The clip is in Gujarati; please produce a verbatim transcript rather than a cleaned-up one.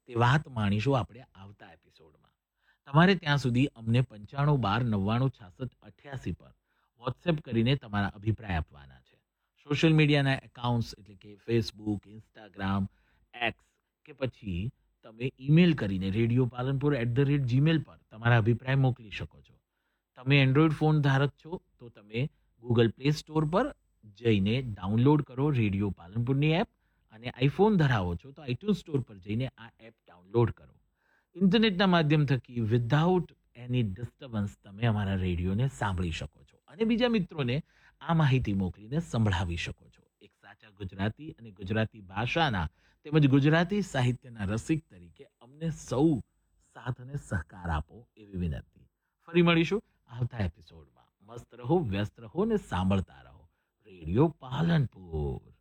તે વાત માણીશું આપણે આવતા એપિસોડમાં. તમારે ત્યાં સુધી અમને પંચાણું બાર નવ્વાણું છાસઠ અઠ્યાસી પર વોટ્સએપ કરીને તમારા અભિપ્રાય આપવાના છે. સોશિયલ મીડિયાના એકાઉન્ટ્સ એટલે કે ફેસબુક, ઇન્સ્ટાગ્રામ, એક્સ કે પછી તમે ઈમેલ કરીને radio Palanpur at the rate Gmail પર તમારા અભિપ્રાય મોકલી શકો છો. તમે એન્ડ્રોઈડ ફોન ધારક છો તો તમે ગૂગલ પ્લે સ્ટોર પર જઈને ડાઉનલોડ કરો રેડિયો પાલનપુરની એપ, અને આઈફોન ધરાવો છો તો આઈટ્યુન સ્ટોર પર જઈને આ એપ ડાઉનલોડ કરો. ઇન્ટરનેટના માધ્યમ થકી વિધાઉટ એની ડિસ્ટર્બન્સ તમે અમારા રેડિયોને સાંભળી શકો છો અને બીજા મિત્રોને આ માહિતી મોકલીને સંભળાવી શકો છો. એક સાચા ગુજરાતી અને ગુજરાતી ભાષાના તેમજ ગુજરાતી સાહિત્યના રસિક તરીકે અમને સૌ સાથ અને સહકાર આપો એવી વિનંતી. ફરી મળીશું આવતા એપિસોડમાં. મસ્ત રહો, વ્યસ્ત રહો ને સાંભળતા રહો રેડિયો પાલનપુર.